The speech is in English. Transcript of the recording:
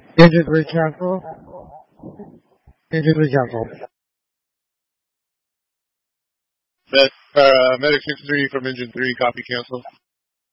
Engine 3 cancel. Engine 3 cancel. Medic 63 from Engine 3, copy cancel.